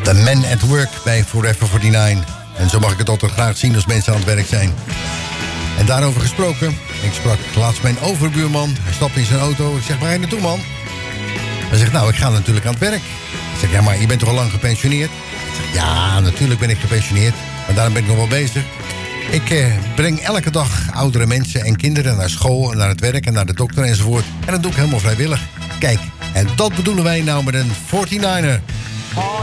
The Man at Work bij Forever 49. En zo mag ik het altijd graag zien als mensen aan het werk zijn. En daarover gesproken, ik sprak laatst mijn overbuurman. Hij stapt in zijn auto. Ik zeg, waar ga je naartoe, man? Hij zegt, nou, ik ga natuurlijk aan het werk. Ik zeg, ja, maar je bent toch al lang gepensioneerd? Ik zeg, ja, natuurlijk ben ik gepensioneerd. Maar daarom ben ik nog wel bezig. Ik breng elke dag oudere mensen en kinderen naar school, naar het werk en naar de dokter enzovoort. En dat doe ik helemaal vrijwillig. Kijk, en dat bedoelen wij nou met een 49er.